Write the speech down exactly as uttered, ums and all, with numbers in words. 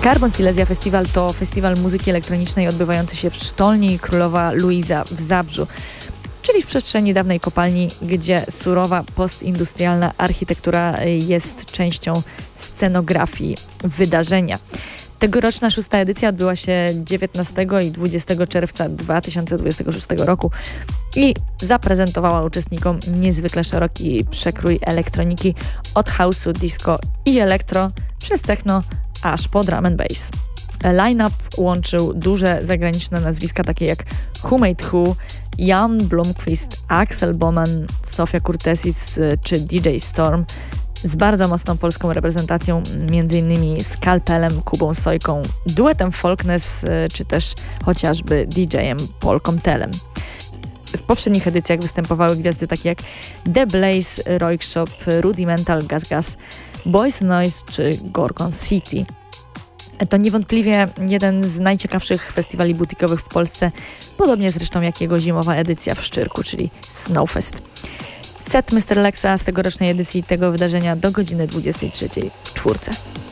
Carbon Silesia Festival to festiwal muzyki elektronicznej odbywający się w Sztolni Królowa Luiza w Zabrzu, czyli w przestrzeni dawnej kopalni, gdzie surowa postindustrialna architektura jest częścią scenografii wydarzenia. Tegoroczna szósta edycja odbyła się dziewiętnastego i dwudziestego czerwca dwa tysiące dwudziestego szóstego roku i zaprezentowała uczestnikom niezwykle szeroki przekrój elektroniki od house'u, disco i elektro przez techno aż po drum and bass. Line-up łączył duże zagraniczne nazwiska takie jak Who Made Who, Jan Blomqvist, Axel Boman, Sofia Kurtesis czy D J Storm, z bardzo mocną polską reprezentacją, m.in. Skalpelem, Kubą Sojką, duetem Folkness czy też chociażby D J-em Polką Telem. W poprzednich edycjach występowały gwiazdy takie jak The Blaze, Roykshop, Rudimental, Gas Gas, Boys Noise czy Gorgon City. To niewątpliwie jeden z najciekawszych festiwali butikowych w Polsce, podobnie zresztą jak jego zimowa edycja w Szczyrku, czyli Snowfest. Set mister Lexa z tegorocznej edycji tego wydarzenia do godziny dwudziestej trzeciej w czwórce.